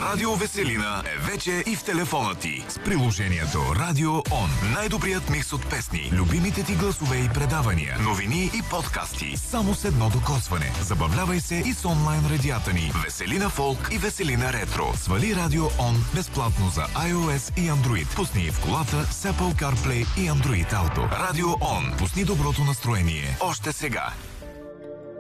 Радио Веселина е вече и в телефона ти. С приложението Радио Он. Най-добрият микс от песни, любимите ти гласове и предавания, новини и подкасти. Само с едно докосване. Забавлявай се и с онлайн радията ни. Веселина Фолк и Веселина Ретро. Свали Радио Он безплатно за iOS и Android. Пусни в колата с Apple CarPlay и Android Auto. Радио Он. Пусни доброто настроение. Още сега.